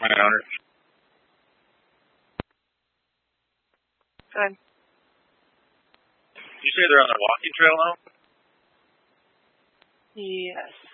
My owner. Good. Did you say they're on the walking trail now? Yes.